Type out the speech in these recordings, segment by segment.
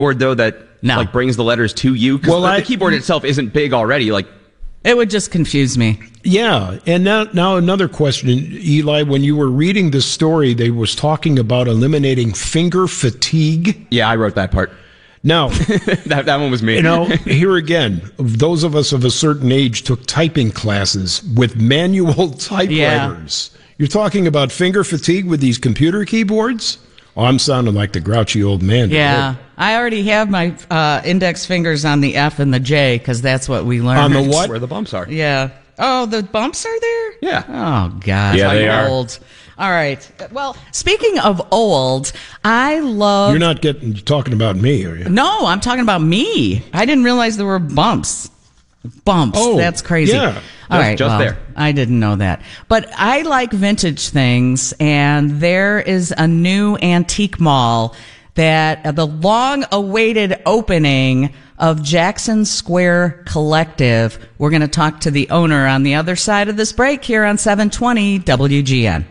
keyboard, though, that like brings the letters to you? Because the keyboard itself isn't big already. Like, it would just confuse me. Yeah, and now another question, Eli. When you were reading this story, they was talking about eliminating finger fatigue. Yeah, I wrote that part. Now, that one was me. Here again, those of us of a certain age took typing classes with manual typewriters. Yeah. You're talking about finger fatigue with these computer keyboards? Oh, I'm sounding like the grouchy old man. Yeah, I already have my index fingers on the F and the J because that's what we learned. On the what? Where the bumps are. Yeah. Oh, the bumps are there? Yeah. Oh, God. Yeah, they are. Old. All right. Well, speaking of old, I love... You're not talking about me, are you? No, I'm talking about me. I didn't realize there were bumps. Bumps. Oh, that's crazy. Yeah. All right, just there. I didn't know that. But I like vintage things, and there is a new antique mall that the long-awaited opening of Jackson Square Collective. We're going to talk to the owner on the other side of this break here on 720 WGN.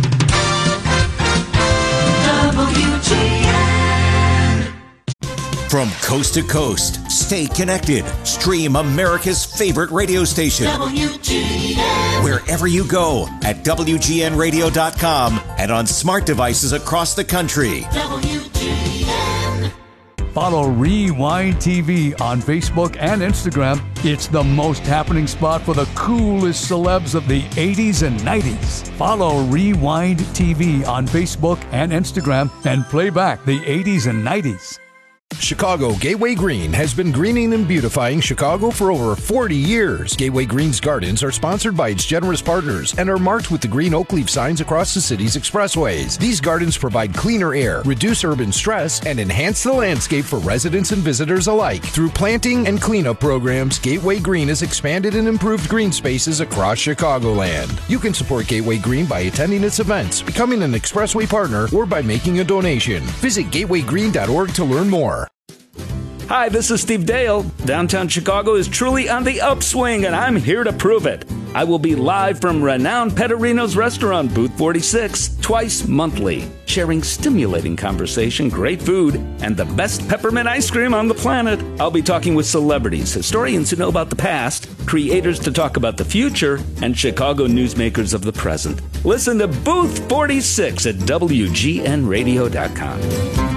From coast to coast, stay connected. Stream America's favorite radio station. WGN. Wherever you go at WGNradio.com and on smart devices across the country. WGN. Follow Rewind TV on Facebook and Instagram. It's the most happening spot for the coolest celebs of the 80s and 90s. Follow Rewind TV on Facebook and Instagram and play back the 80s and 90s. Chicago Gateway Green has been greening and beautifying Chicago for over 40 years. Gateway Green's gardens are sponsored by its generous partners and are marked with the green oak leaf signs across the city's expressways. These gardens provide cleaner air, reduce urban stress, and enhance the landscape for residents and visitors alike. Through planting and cleanup programs, Gateway Green has expanded and improved green spaces across Chicagoland. You can support Gateway Green by attending its events, becoming an expressway partner, or by making a donation. Visit gatewaygreen.org to learn more. Hi, this is Steve Dale. Downtown Chicago is truly on the upswing, and I'm here to prove it. I will be live from renowned Pettorino's restaurant, Booth 46, twice monthly, sharing stimulating conversation, great food, and the best peppermint ice cream on the planet. I'll be talking with celebrities, historians who know about the past, creators to talk about the future, and Chicago newsmakers of the present. Listen to Booth 46 at WGNradio.com.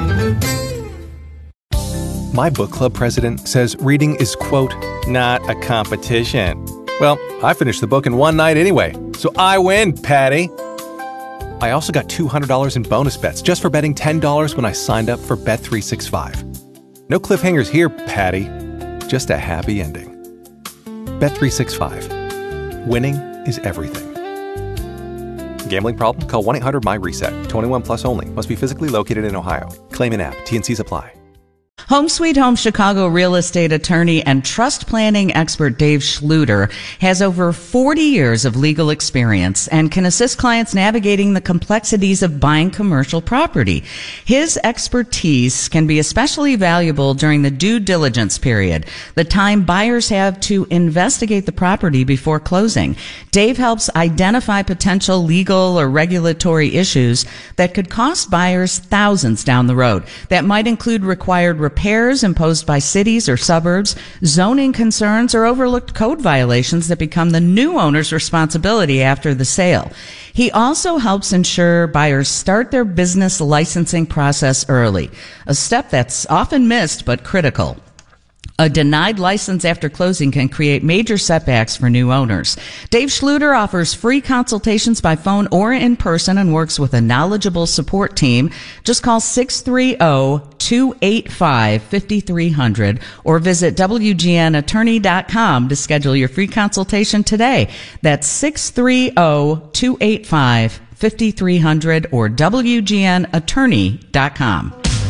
My book club president says reading is, quote, not a competition. Well, I finished the book in one night anyway, so I win, Patty. I also got $200 in bonus bets just for betting $10 when I signed up for Bet365. No cliffhangers here, Patty. Just a happy ending. Bet365. Winning is everything. Gambling problem? Call 1-800-MY-RESET. 21 plus only. Must be physically located in Ohio. Claim in app. T&Cs apply. Home Sweet Home Chicago real estate attorney and trust planning expert Dave Schluter has over 40 years of legal experience and can assist clients navigating the complexities of buying commercial property. His expertise can be especially valuable during the due diligence period, the time buyers have to investigate the property before closing. Dave helps identify potential legal or regulatory issues that could cost buyers thousands down the road. That might include required repairs imposed by cities or suburbs, zoning concerns, or overlooked code violations that become the new owner's responsibility after the sale. He also helps ensure buyers start their business licensing process early, a step that's often missed but critical. A denied license after closing can create major setbacks for new owners. Dave Schluter offers free consultations by phone or in person and works with a knowledgeable support team. Just call 630-285-5300 or visit WGNattorney.com to schedule your free consultation today. That's 630-285-5300 or WGNattorney.com.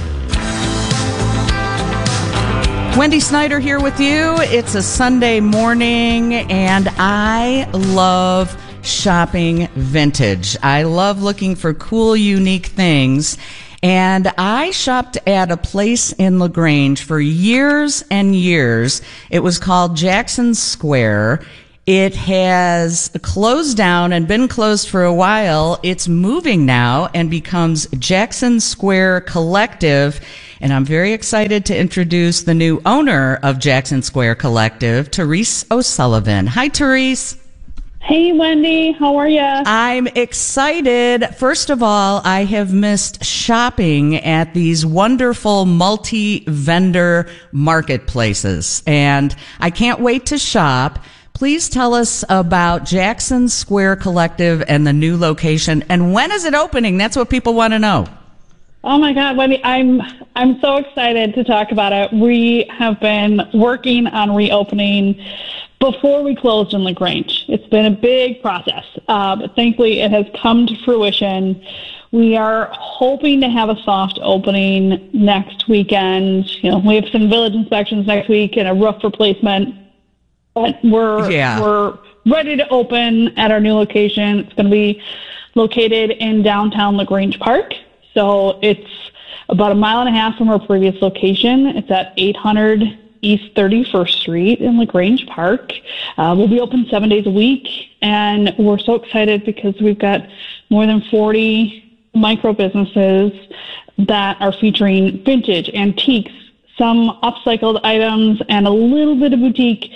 Wendy Snyder here with you. It's a Sunday morning, and I love shopping vintage. I love looking for cool, unique things. And I shopped at a place in LaGrange for years and years. It was called Jackson Square. It has closed down and been closed for a while. It's moving now and becomes Jackson Square Collective. And I'm very excited to introduce the new owner of Jackson Square Collective, Therese O'Sullivan. Hi, Therese. Hey, Wendy. How are you? I'm excited. First of all, I have missed shopping at these wonderful multi-vendor marketplaces, and I can't wait to shop. Please tell us about Jackson Square Collective and the new location, and when is it opening? That's what people want to know. Oh my God, Wendy, I'm so excited to talk about it. We have been working on reopening before we closed in LaGrange. It's been a big process, but thankfully it has come to fruition. We are hoping to have a soft opening next weekend. You know, we have some village inspections next week and a roof replacement, but we're ready to open at our new location. It's going to be located in downtown LaGrange Park. So it's about 1.5 miles from our previous location. It's at 800 East 31st Street in LaGrange Park. We'll be open 7 days a week, and we're so excited because we've got more than 40 micro businesses that are featuring vintage, antiques, some upcycled items, and a little bit of boutique.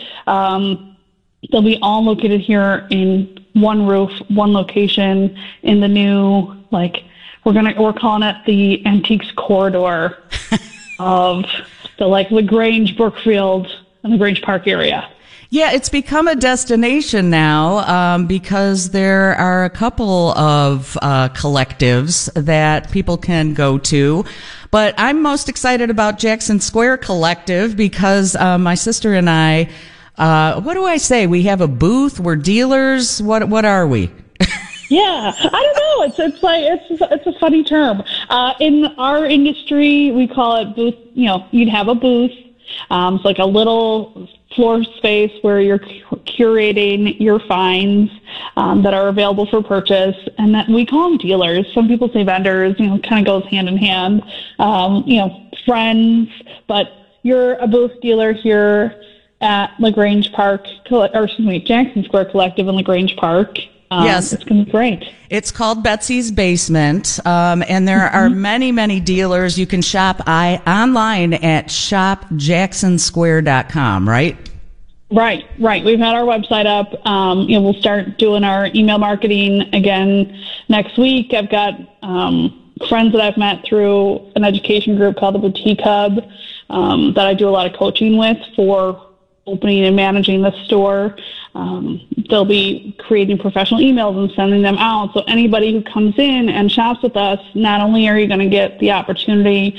They'll be all located here in one roof, one location in the new, we're calling it the Antiques Corridor of the LaGrange, Brookfield, and LaGrange Park area. Yeah, it's become a destination now because there are a couple of collectives that people can go to. But I'm most excited about Jackson Square Collective because my sister and I, what do I say? We have a booth. We're dealers. What are we? Yeah, I don't know. It's a funny term. In our industry, we call it booth. You know, you'd have a booth. It's like a little floor space where you're curating your finds that are available for purchase, and that we call them dealers. Some people say vendors. You know, it kind of goes hand in hand. Friends, but you're a booth dealer here at LaGrange Park, Jackson Square Collective in LaGrange Park. Yes. It's going to be great. It's called Betsy's Basement, and there are many, many dealers. You can shop online at shopjacksonsquare.com, right? Right. We've had our website up. We'll start doing our email marketing again next week. I've got friends that I've met through an education group called the Boutique Hub that I do a lot of coaching with for opening and managing the store. They'll be creating professional emails and sending them out. So anybody who comes in and shops with us, not only are you going to get the opportunity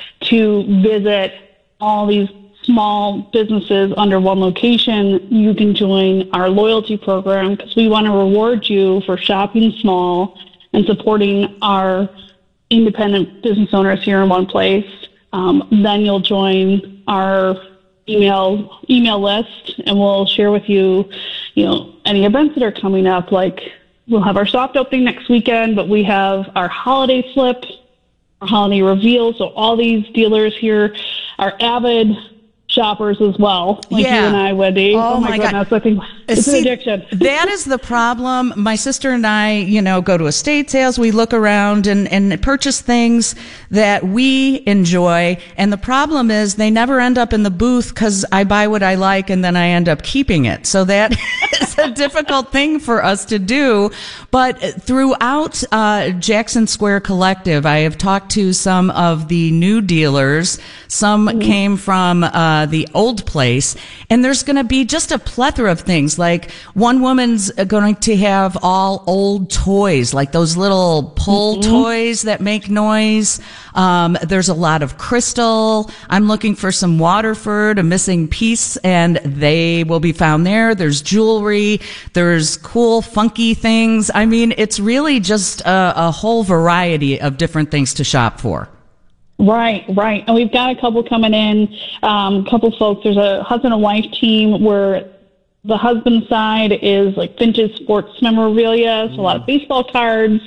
to visit all these small businesses under one location, you can join our loyalty program because we want to reward you for shopping small and supporting our independent business owners here in one place. Then you'll join our email list, and we'll share with you, any events that are coming up. Like we'll have our soft opening next weekend, but we have our holiday flip, our holiday reveal. So all these dealers here are avid shoppers as well, like you and I, Wendy. Oh my goodness, God. I think it's an addiction. That is the problem. My sister and I, go to estate sales. We look around and purchase things that we enjoy. And the problem is they never end up in the booth because I buy what I like and then I end up keeping it. So that is a difficult thing for us to do. But throughout Jackson Square Collective, I have talked to some of the new dealers. Some came from the old place, and there's going to be just a plethora of things. Like one woman's going to have all old toys, like those little pull toys that make noise. There's a lot of crystal. I'm looking for some Waterford, a missing piece, and they will be found there. There's jewelry. There's cool, funky things. I mean, it's really just a whole variety of different things to shop for. Right. And we've got a couple coming in, a couple folks. There's a husband and wife team where the husband side is like vintage sports memorabilia, so a lot of baseball cards,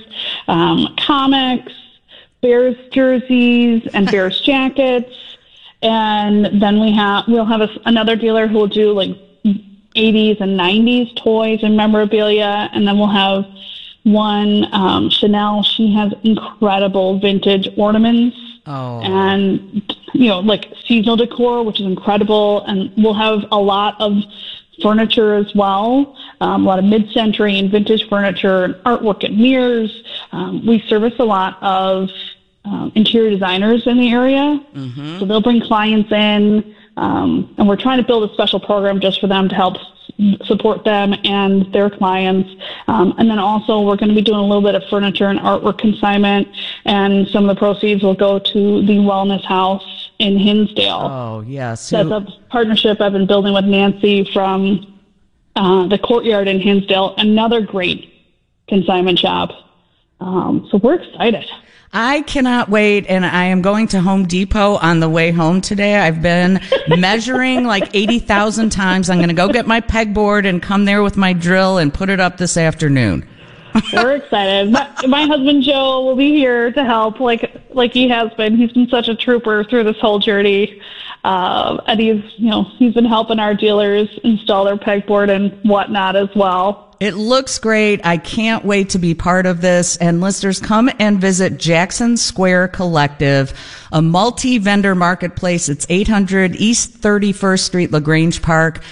comics, Bears jerseys, and Bears jackets. And then we'll have another dealer who will do like 80s and 90s toys and memorabilia. And then we'll have one, Chanel. She has incredible vintage ornaments. Oh. And, like seasonal decor, which is incredible. And we'll have a lot of furniture as well, a lot of mid-century and vintage furniture, and artwork and mirrors. We service a lot of interior designers in the area. Mm-hmm. So they'll bring clients in, and we're trying to build a special program just for them to help support them and their clients. And then also we're going to be doing a little bit of furniture and artwork consignment, and some of the proceeds will go to the Wellness House in Hinsdale. Oh, yes. That's a partnership I've been building with Nancy from the Courtyard in Hinsdale, another great consignment shop. So we're excited. I cannot wait, and I am going to Home Depot on the way home today. I've been measuring like 80,000 times. I'm going to go get my pegboard and come there with my drill and put it up this afternoon. We're excited. My husband Joe will be here to help, like he has been. He's been such a trooper through this whole journey, and he's been helping our dealers install their pegboard and whatnot as well. It looks great. I can't wait to be part of this. And listeners, come and visit Jackson Square Collective, a multi-vendor marketplace. It's 800 East 31st Street, LaGrange Park.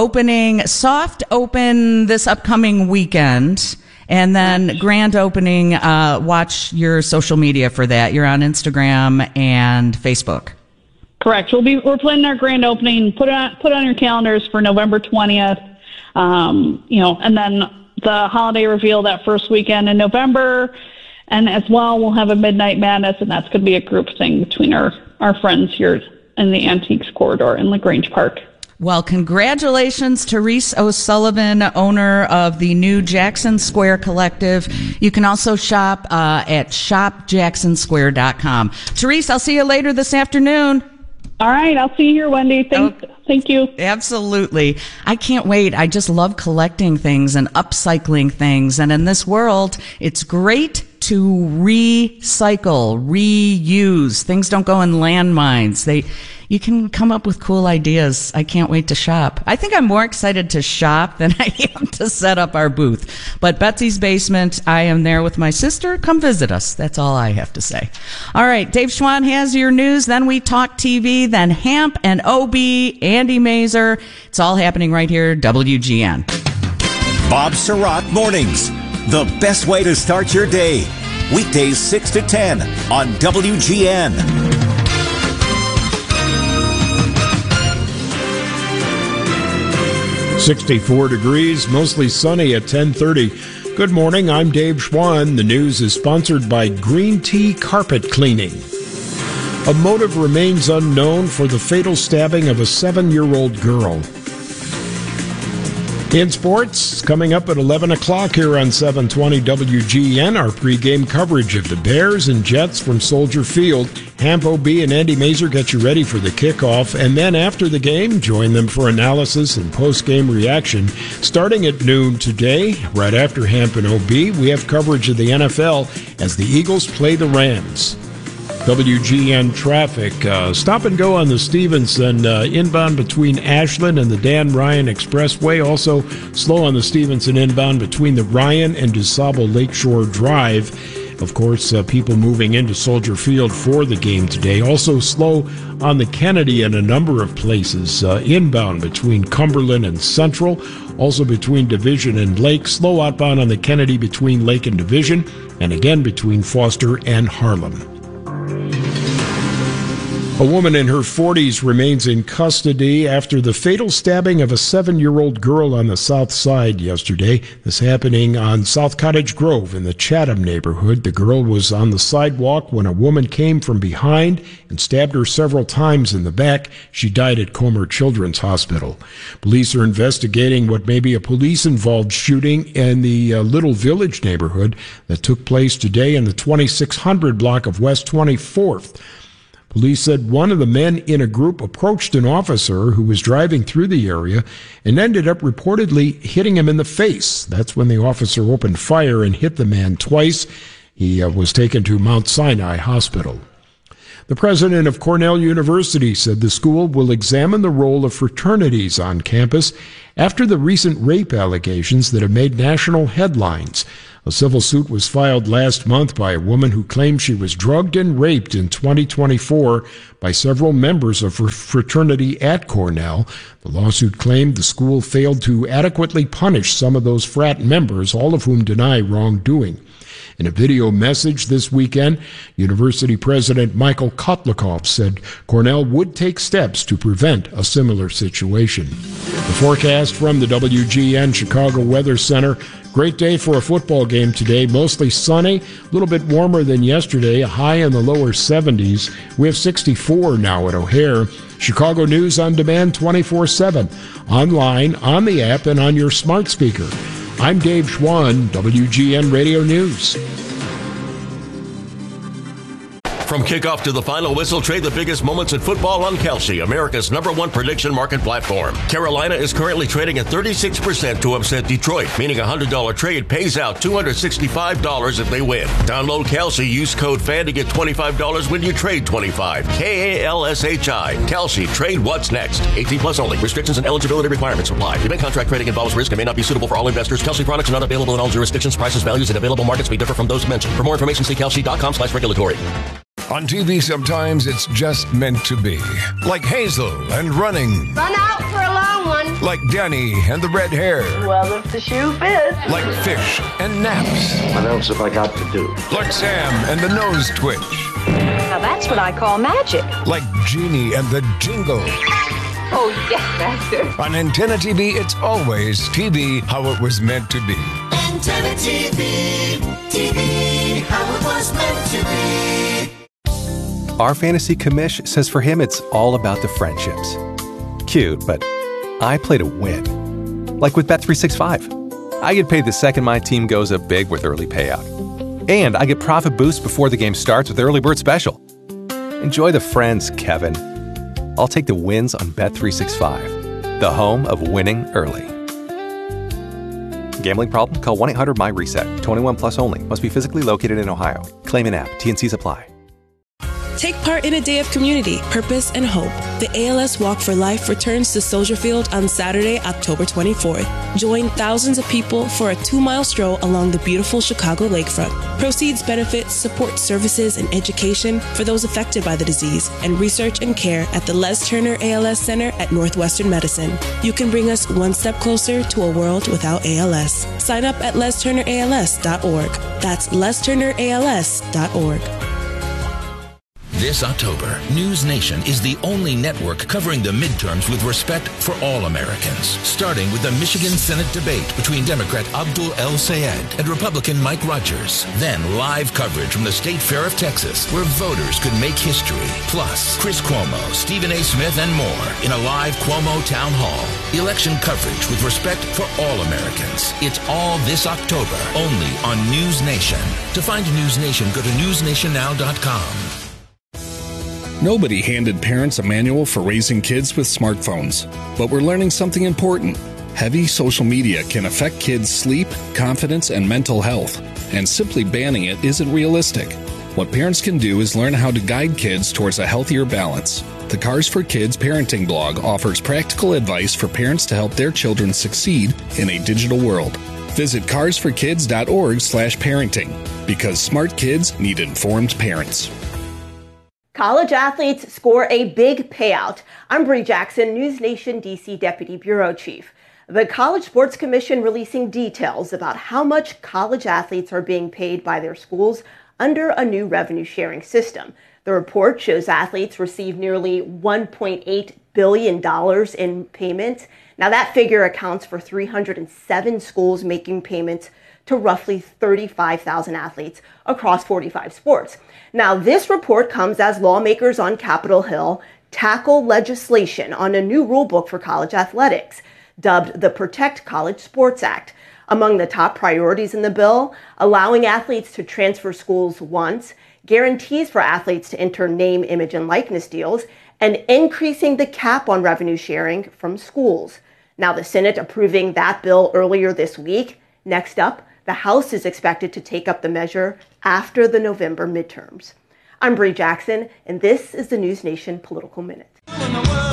Soft open this upcoming weekend. And then grand opening, watch your social media for that. You're on Instagram and Facebook. Correct. We're planning our grand opening. Put on your calendars for November 20th. And then the holiday reveal that first weekend in November. And as well, we'll have a Midnight Madness, and that's going to be a group thing between our friends here in the Antiques Corridor in LaGrange Park. Well, congratulations to Reese O'Sullivan, owner of the new Jackson Square Collective. You can also shop at shopjacksonsquare.com. Therese, I'll see you later this afternoon. All right. I'll see you here, Wendy. Thank you. Absolutely. I can't wait. I just love collecting things and upcycling things. And in this world, it's great to recycle, reuse. Things don't go in landmines. You can come up with cool ideas. I can't wait to shop. I think I'm more excited to shop than I am to set up our booth. But Betsy's Basement, I am there with my sister. Come visit us. That's all I have to say. All right, Dave Schwann has your news. Then we talk TV. Then Hamp and OB, Andy Mazer. It's all happening right here, WGN. Bob Surratt Mornings. The best way to start your day. Weekdays 6 to 10 on WGN. 64 degrees, mostly sunny at 10:30. Good morning, I'm Dave Schwann. The news is sponsored by Green Tea Carpet Cleaning. A motive remains unknown for the fatal stabbing of a 7-year-old girl. In sports, coming up at 11 o'clock here on 720 WGN, our pregame coverage of the Bears and Jets from Soldier Field. Hamp, OB, and Andy Mazer get you ready for the kickoff. And then after the game, join them for analysis and post-game reaction. Starting at noon today, right after Hamp and OB, we have coverage of the NFL as the Eagles play the Rams. WGN traffic, stop and go on the Stevenson inbound between Ashland and the Dan Ryan Expressway. Also slow on the Stevenson inbound between the Ryan and DuSable Lakeshore Drive. Of course, people moving into Soldier Field for the game today. Also slow on the Kennedy in a number of places. Inbound between Cumberland and Central. Also between Division and Lake. Slow outbound on the Kennedy between Lake and Division. And again between Foster and Harlem. A woman in her 40s remains in custody after the fatal stabbing of a 7-year-old girl on the south side yesterday. This happening on South Cottage Grove in the Chatham neighborhood. The girl was on the sidewalk when a woman came from behind and stabbed her several times in the back. She died at Comer Children's Hospital. Police are investigating what may be a police-involved shooting in the Little Village neighborhood that took place today in the 2600 block of West 24th. Police said one of the men in a group approached an officer who was driving through the area and ended up reportedly hitting him in the face. That's when the officer opened fire and hit the man twice. He was taken to Mount Sinai Hospital. The president of Cornell University said the school will examine the role of fraternities on campus after the recent rape allegations that have made national headlines. A civil suit was filed last month by a woman who claimed she was drugged and raped in 2024 by several members of her fraternity at Cornell. The lawsuit claimed the school failed to adequately punish some of those frat members, all of whom deny wrongdoing. In a video message this weekend, University President Michael Kotlikoff said Cornell would take steps to prevent a similar situation. The forecast from the WGN Chicago Weather Center. Great day for a football game today. Mostly sunny, a little bit warmer than yesterday, a high in the lower 70s. We have 64 now at O'Hare. Chicago News on demand 24/7, online, on the app, and on your smart speaker. I'm Dave Schwann, WGN Radio News. From kickoff to the final whistle, trade the biggest moments in football on Kalshi, America's #1 prediction market platform. Carolina is currently trading at 36% to upset Detroit, meaning a $100 trade pays out $265 if they win. Download Kalshi, use code FAN to get $25 when you trade 25. Kalshi. Kalshi, trade what's next. 18 plus only. Restrictions and eligibility requirements apply. Event contract trading involves risk and may not be suitable for all investors. Kalshi products are not available in all jurisdictions. Prices, values, and available markets may differ from those mentioned. For more information, see kalshi.com/regulatory. On TV, sometimes it's just meant to be. Like Hazel and running. Run out for a long one. Like Danny and the red hair. Well, if the shoe fits. Like fish and naps. What else have I got to do? Like Sam and the nose twitch. Now that's what I call magic. Like Genie and the jingle. Oh, yes, Master. On Antenna TV, it's always TV how it was meant to be. Antenna TV, TV how it was meant to be. Our fantasy commish says for him it's all about the friendships. Cute, but I play to win. Like with Bet365. I get paid the second my team goes up big with early payout. And I get profit boosts before the game starts with Early Bird Special. Enjoy the friends, Kevin. I'll take the wins on Bet365, the home of winning early. Gambling problem? Call 1-800-MY-RESET. 21 plus only. Must be physically located in Ohio. Claim an app. T&Cs apply. Take part in a day of community, purpose, and hope. The ALS Walk for Life returns to Soldier Field on Saturday, October 24th. Join thousands of people for a 2-mile stroll along the beautiful Chicago lakefront. Proceeds benefit support services and education for those affected by the disease and research and care at the Les Turner ALS Center at Northwestern Medicine. You can bring us one step closer to a world without ALS. Sign up at lesturnерals.org. That's lesturnерals.org. This October, News Nation is the only network covering the midterms with respect for all Americans. Starting with the Michigan Senate debate between Democrat Abdul El-Sayed and Republican Mike Rogers. Then live coverage from the State Fair of Texas, where voters could make history. Plus, Chris Cuomo, Stephen A. Smith, and more in a live Cuomo Town Hall. Election coverage with respect for all Americans. It's all this October, only on News Nation. To find News Nation, go to newsnationnow.com. Nobody handed parents a manual for raising kids with smartphones. But we're learning something important. Heavy social media can affect kids' sleep, confidence, and mental health. And simply banning it isn't realistic. What parents can do is learn how to guide kids towards a healthier balance. The Cars for Kids parenting blog offers practical advice for parents to help their children succeed in a digital world. Visit carsforkids.org/parenting, because smart kids need informed parents. College athletes score a big payout. I'm Bree Jackson, News Nation DC Deputy Bureau Chief. The College Sports Commission releasing details about how much college athletes are being paid by their schools under a new revenue sharing system. The report shows athletes receive nearly $1.8 billion in payments. Now that figure accounts for 307 schools making payments to roughly 35,000 athletes across 45 sports. Now, this report comes as lawmakers on Capitol Hill tackle legislation on a new rulebook for college athletics, dubbed the Protect College Sports Act. Among the top priorities in the bill, allowing athletes to transfer schools once, guarantees for athletes to enter name, image, and likeness deals, and increasing the cap on revenue sharing from schools. Now, the Senate approving that bill earlier this week. Next up, the House is expected to take up the measure after the November midterms. I'm Bree Jackson, and this is the News Nation Political Minute.